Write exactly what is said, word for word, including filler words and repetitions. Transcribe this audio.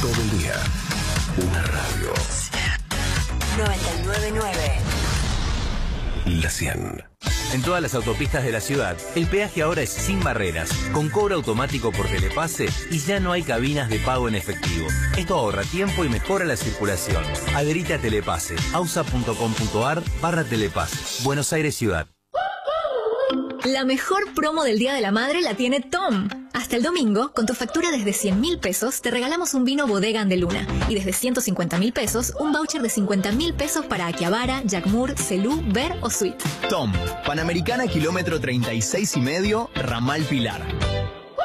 Todo el día. Una radio. noventa y nueve punto nueve. La cien. En todas las autopistas de la ciudad, el peaje ahora es sin barreras, con cobro automático por Telepase y ya no hay cabinas de pago en efectivo. Esto ahorra tiempo y mejora la circulación. Adherite a Telepase. ausa.com.ar barra Telepase. Buenos Aires Ciudad. La mejor promo del Día de la Madre la tiene Tom. Hasta el domingo, con tu factura desde cien mil pesos, te regalamos un vino Bodega Andeluna. Y desde ciento cincuenta mil pesos, un voucher de cincuenta mil pesos para Akihabara, Jacmur, Celú, Ver o Suite. Tom, Panamericana kilómetro treinta y seis y medio, Ramal Pilar.